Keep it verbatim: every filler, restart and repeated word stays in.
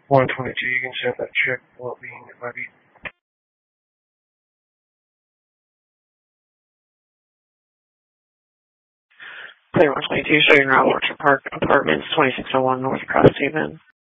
one twenty-two, you can send that check. Will it be, it might be. Clear one twenty-two, showing Route Orchard Park Apartments, twenty-six oh one North Cross Haven.